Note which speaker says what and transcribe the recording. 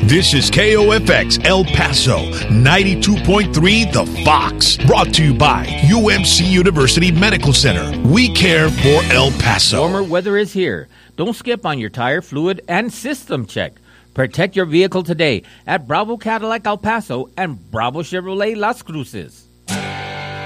Speaker 1: This is KOFX El Paso, 92.3 The Fox. Brought to you by UMC University Medical Center. We care for El Paso.
Speaker 2: Warmer weather is here. Don't skip on your tire, fluid, and system check. Protect your vehicle today at Bravo Cadillac El Paso and Bravo Chevrolet Las Cruces.